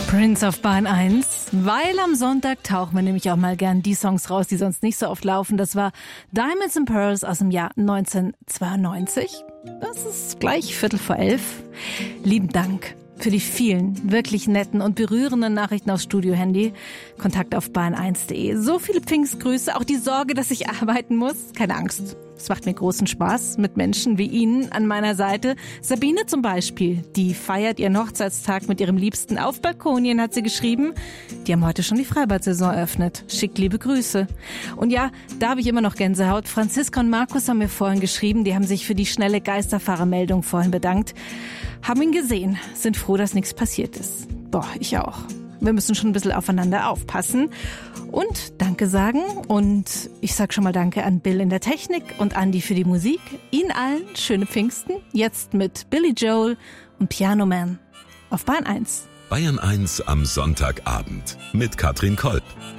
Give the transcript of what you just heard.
Prince auf Bahn 1, weil am Sonntag tauchen wir nämlich auch mal gern die Songs raus, die sonst nicht so oft laufen. Das war Diamonds and Pearls aus dem Jahr 1992. Das ist gleich 11:15. Lieben Dank für die vielen wirklich netten und berührenden Nachrichten aufs Studio-Handy. Kontakt auf bahn1.de. So viele Pfingstgrüße, auch die Sorge, dass ich arbeiten muss. Keine Angst. Es macht mir großen Spaß mit Menschen wie Ihnen an meiner Seite. Sabine zum Beispiel, die feiert ihren Hochzeitstag mit ihrem Liebsten auf Balkonien, hat sie geschrieben. Die haben heute schon die Freibad-Saison eröffnet. Schickt liebe Grüße. Und ja, da habe ich immer noch Gänsehaut. Franziska und Markus haben mir vorhin geschrieben, die haben sich für die schnelle Geisterfahrermeldung vorhin bedankt. Haben ihn gesehen, sind froh, dass nichts passiert ist. Boah, ich auch. Wir müssen schon ein bisschen aufeinander aufpassen und Danke sagen. Und ich sag schon mal Danke an Bill in der Technik und Andi für die Musik. Ihnen allen schöne Pfingsten. Jetzt mit Billy Joel und Piano Man auf Bahn 1. Bayern 1 am Sonntagabend mit Katrin Kolb.